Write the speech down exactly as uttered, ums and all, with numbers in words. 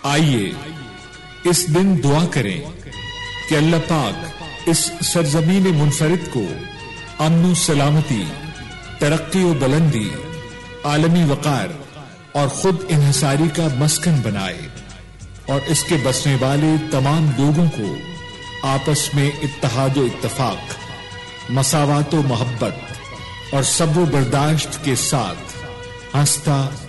आइए इस दिन दुआ करें कि अल्लाह पाक इस सरजमीन मुनफरिद को अमन सलामती, तरक्की व बुलंदी, आलमी वकार और खुद इन्हिसारी का मस्कन बनाए और इसके बसने वाले तमाम लोगों को आपस में इत्तेहाद व इत्तफाक, मसावत व मोहब्बत और सब्र बर्दाश्त के साथ हंसता